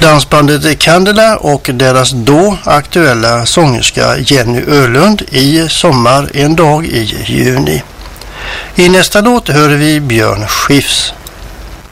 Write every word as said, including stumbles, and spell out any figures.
dansbandet Candela och deras då aktuella sångerska Jenny Ölund i Sommar en dag i juni. I nästa låt hör vi Björn Skifs.